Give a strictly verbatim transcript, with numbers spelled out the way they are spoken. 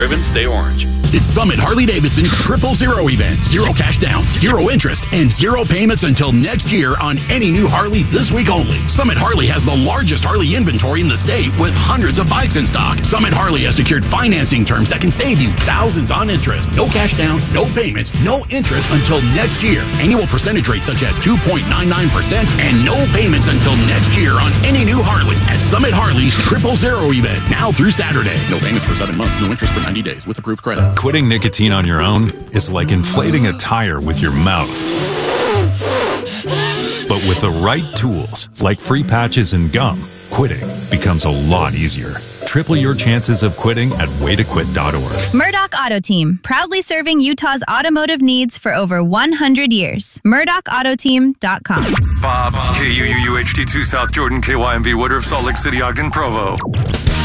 Driven, stay orange. It's Summit Harley-Davidson's Triple Zero event. Zero cash down, zero interest, and zero payments until next year on any new Harley this week only. Summit Harley has the largest Harley inventory in the state with hundreds of bikes in stock. Summit Harley has secured financing terms that can save you thousands on interest. No cash down, no payments, no interest until next year. Annual percentage rates such as two point nine nine percent and no payments until next year on any new Harley at Summit Harley's Triple Zero event. Now through Saturday. No payments for seven months, no interest for ninety days with approved credit. Quitting nicotine on your own is like inflating a tire with your mouth. But with the right tools, like free patches and gum, quitting becomes a lot easier. Triple your chances of quitting at way to quit dot org. Murdoch Auto Team, proudly serving Utah's automotive needs for over one hundred years. Murdoch Auto Team dot com. Bob, K U U U H T two South Jordan, K Y M V Woodruff, Salt Lake City, Ogden, Provo.